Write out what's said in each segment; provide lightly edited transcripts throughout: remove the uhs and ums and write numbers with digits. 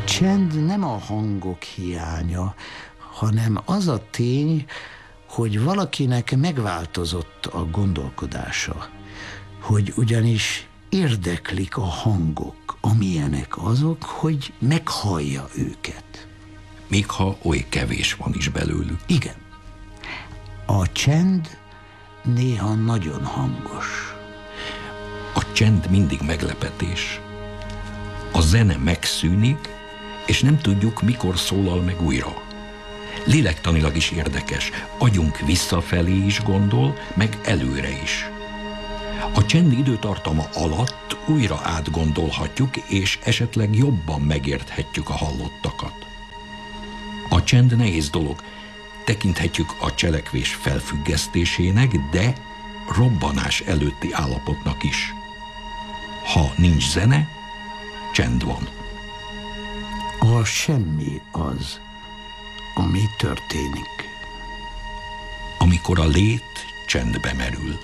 A csend nem a hangok hiánya, hanem az a tény, hogy valakinek megváltozott a gondolkodása, hogy ugyanis érdeklik a hangok, amilyenek azok, hogy meghallja őket. Még ha oly kevés van is belőlük. Igen. A csend néha nagyon hangos. A csend mindig meglepetés. A zene megszűnik, és nem tudjuk, mikor szólal meg újra. Lélektanilag is érdekes, agyunk visszafelé is gondol, meg előre is. A csend időtartama alatt újra átgondolhatjuk, és esetleg jobban megérthetjük a hallottakat. A csend nehéz dolog, tekinthetjük a cselekvés felfüggesztésének, de robbanás előtti állapotnak is. Ha nincs zene, csend van. A semmi az, ami történik. Amikor a lét csendbe merül.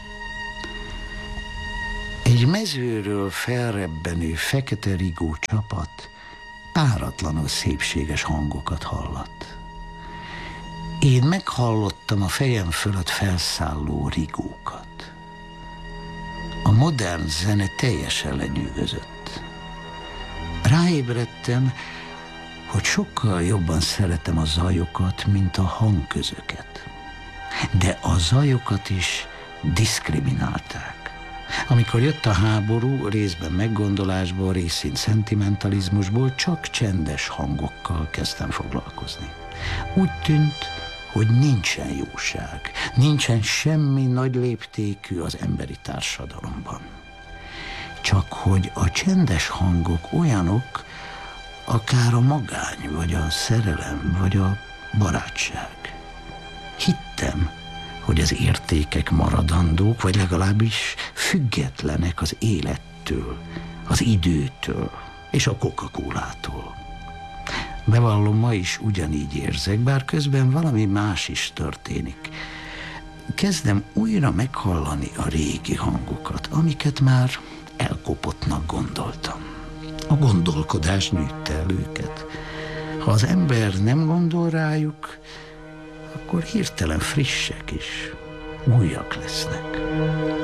Egy mezőről felrebbenő fekete rigó csapat páratlanul szépséges hangokat hallat. Én meghallottam a fejem fölött felszálló rigókat. A modern zene teljesen lenyűgözött. Ráébredtem, hogy sokkal jobban szeretem a zajokat, mint a hangközöket. De a zajokat is diszkriminálták. Amikor jött a háború, részben meggondolásból, részint szentimentalizmusból, csak csendes hangokkal kezdtem foglalkozni. Úgy tűnt, hogy nincsen jóság, nincsen semmi nagy léptékű az emberi társadalomban. Csak hogy a csendes hangok olyanok, akár a magány, vagy a szerelem, vagy a barátság. Hittem, hogy az értékek maradandók, vagy legalábbis függetlenek az élettől, az időtől és a Coca-Colától. Bevallom, ma is ugyanígy érzek, bár közben valami más is történik. Kezdem újra meghallani a régi hangokat, amiket már elkopottnak gondoltam. A gondolkodás nőtte el őket. Ha az ember nem gondol rájuk, akkor hirtelen frissek is, újak lesznek.